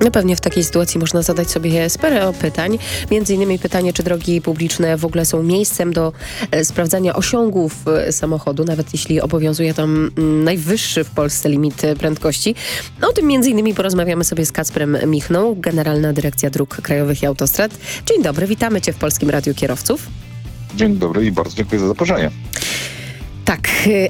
No pewnie w takiej sytuacji można zadać sobie sporo pytań. Między innymi pytanie, czy drogi publiczne w ogóle są miejscem do sprawdzania osiągów samochodu, nawet jeśli obowiązuje tam najwyższy w Polsce limit prędkości. No, o tym między innymi porozmawiamy sobie z Kacprem Michną, Generalna Dyrekcja Dróg Krajowych i Autostrad. Dzień dobry, witamy Cię w Polskim Radiu Kierowców. Dzień dobry i bardzo dziękuję za zaproszenie. Tak,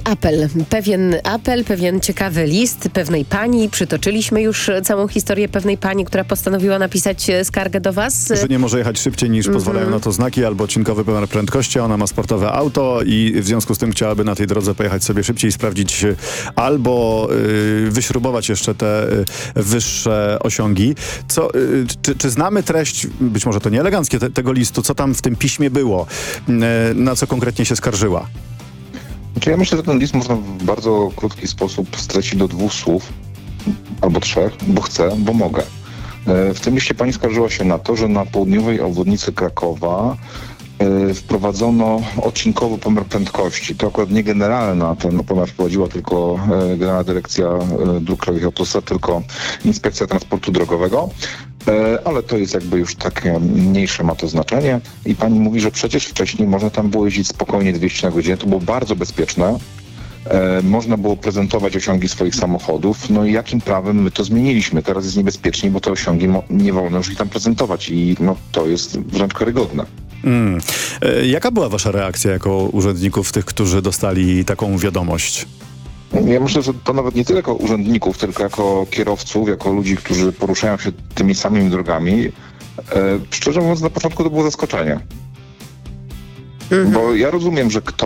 pewien ciekawy list pewnej pani. Przytoczyliśmy już całą historię pewnej pani, która postanowiła napisać skargę do was. Że nie może jechać szybciej niż pozwalają na to znaki albo odcinkowy pomiar prędkości. Ona ma sportowe auto i w związku z tym chciałaby na tej drodze pojechać sobie szybciej i sprawdzić albo wyśrubować jeszcze te wyższe osiągi. Czy znamy treść, być może to nie eleganckie, tego listu, co tam w tym piśmie było? Na co konkretnie się skarżyła? Ja myślę, że ten list można w bardzo krótki sposób streścić do 2 słów, albo 3, bo chcę, bo mogę. W tym liście pani skarżyła się na to, że na południowej obwodnicy Krakowa wprowadzono odcinkowy pomiar prędkości. To akurat nie generalna ten pomiar wprowadziła tylko Generalna Dyrekcja Dróg Krajowych i Autostrad, tylko Inspekcja Transportu Drogowego. Ale to jest jakby już takie mniejsze ma to znaczenie. I pani mówi, że przecież wcześniej można tam było jeździć spokojnie 200 na godzinę. To było bardzo bezpieczne. Można było prezentować osiągi swoich samochodów. No i jakim prawem my to zmieniliśmy? Teraz jest niebezpiecznie, bo te osiągi nie wolno już ich tam prezentować. I no, to jest wręcz karygodne. Jaka była wasza reakcja jako urzędników, tych, którzy dostali taką wiadomość? Ja myślę, że to nawet nie tyle jako urzędników, tylko jako kierowców, jako ludzi, którzy poruszają się tymi samymi drogami. Szczerze mówiąc, na początku to było zaskoczenie. Bo ja rozumiem, że